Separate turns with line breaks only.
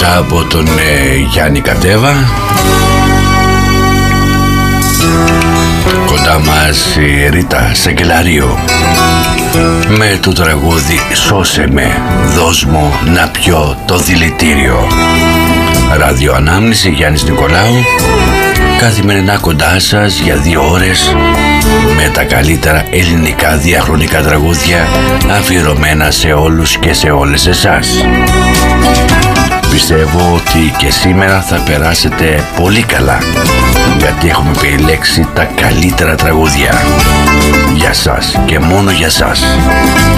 από τον Γιάννη Κατέβα. Κοντά μας η Ρίτα Σακελαρίου με το τραγούδι «Σώσε με, δώσ' μου να πιω το δηλητήριο». Ραδιοανάμνηση Γιάννης Νικολάου, καθημερινά κοντά σας για 2 ώρες με τα καλύτερα ελληνικά διαχρονικά τραγούδια αφιερωμένα σε όλους και σε όλες εσάς. Πιστεύω ότι και σήμερα θα περάσετε πολύ καλά, γιατί έχουμε επιλέξει τα καλύτερα τραγούδια για σας και μόνο για σας.